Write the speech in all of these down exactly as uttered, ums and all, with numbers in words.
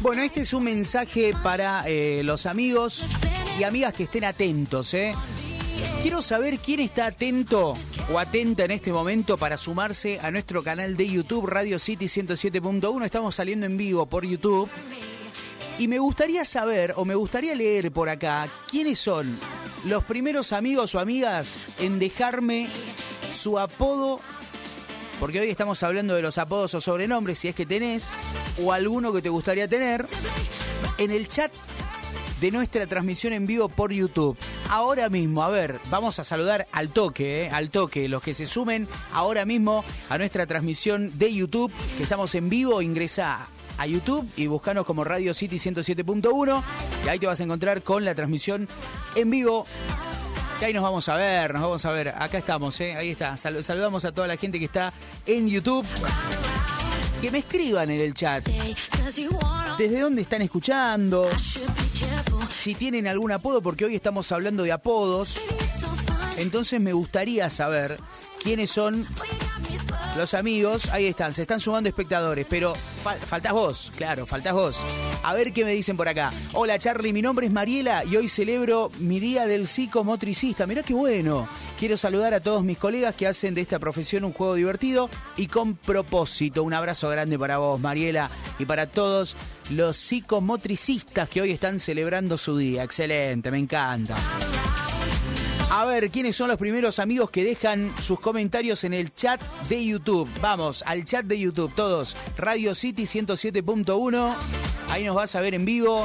Bueno, este es un mensaje para eh, los amigos y amigas que estén atentos, ¿eh? Quiero saber quién está atento o atenta en este momento para sumarse a nuestro canal de YouTube Radio City ciento siete punto uno. Estamos saliendo en vivo por YouTube. Y me gustaría saber, o me gustaría leer por acá, quiénes son los primeros amigos o amigas en dejarme su apodo, porque hoy estamos hablando de los apodos o sobrenombres, si es que tenés, o alguno que te gustaría tener, en el chat de nuestra transmisión en vivo por YouTube. Ahora mismo, a ver, vamos a saludar al toque, eh, al toque, los que se sumen ahora mismo a nuestra transmisión de YouTube, que estamos en vivo. Ingresá a YouTube y buscanos como Radio City ciento siete punto uno y ahí te vas a encontrar con la transmisión en vivo. Y ahí nos vamos a ver, nos vamos a ver. Acá estamos, ¿eh? Ahí está. Sal- saludamos a toda la gente que está en YouTube. Que me escriban en el chat. ¿Desde dónde están escuchando? Si tienen algún apodo, porque hoy estamos hablando de apodos. Entonces me gustaría saber quiénes son los amigos. Ahí están, se están sumando espectadores, pero fal- faltás vos, claro, faltás vos. A ver qué me dicen por acá. Hola Charlie, mi nombre es Mariela y hoy celebro mi día del psicomotricista. Mirá qué bueno. Quiero saludar a todos mis colegas que hacen de esta profesión un juego divertido y con propósito. Un abrazo grande para vos, Mariela, y para todos los psicomotricistas que hoy están celebrando su día. Excelente, me encanta. A ver, ¿quiénes son los primeros amigos que dejan sus comentarios en el chat de YouTube? Vamos, al chat de YouTube, todos. Radio City ciento siete punto uno. Ahí nos vas a ver en vivo.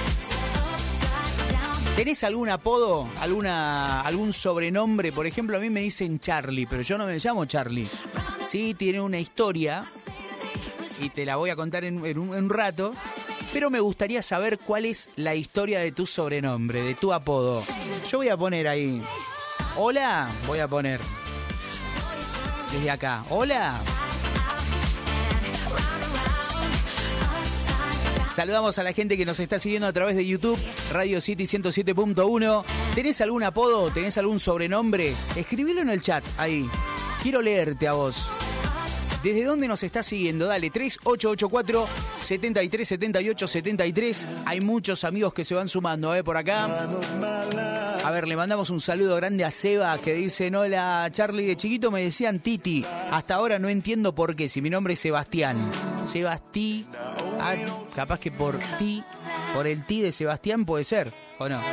¿Tenés algún apodo? Alguna, ¿Algún sobrenombre? Por ejemplo, a mí me dicen Charlie, pero yo no me llamo Charlie. Sí, tiene una historia y te la voy a contar en, en, un, en un rato. Pero me gustaría saber cuál es la historia de tu sobrenombre, de tu apodo. Yo voy a poner ahí. Hola, voy a poner. Desde acá. Hola. Saludamos a la gente que nos está siguiendo a través de YouTube, Radio City ciento siete punto uno. ¿Tenés algún apodo? ¿Tenés algún sobrenombre? Escribilo en el chat, ahí. Quiero leerte a vos. ¿Desde dónde nos estás siguiendo? Dale, tres ocho ocho cuatro, siete tres siete ocho siete tres. Hay muchos amigos que se van sumando, ¿eh? Por acá. A ver, le mandamos un saludo grande a Seba, que dicen: hola, Charlie, de chiquito me decían Titi. Hasta ahora no entiendo por qué, si mi nombre es Sebastián. Sebastí, ah, capaz que por ti, por el ti de Sebastián puede ser, ¿o no?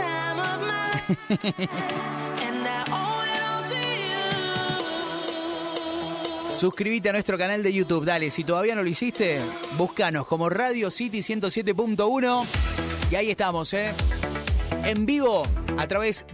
Suscríbete a nuestro canal de YouTube, dale, si todavía no lo hiciste, búscanos como Radio City ciento siete punto uno y ahí estamos, ¿eh? En vivo, a través